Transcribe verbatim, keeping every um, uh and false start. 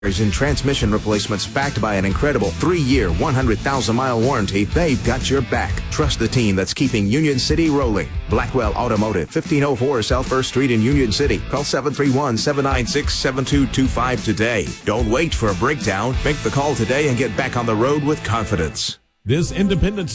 in transmission replacements backed by an incredible three-year, one hundred thousand mile warranty, they've got your back. Trust the team that's keeping Union City rolling. Blackwell Automotive, fifteen oh four South First Street in Union City. Call seven three one, seven nine six, seven two two five today. Don't wait for a breakdown. Make the call today and get back on the road with confidence. This Independence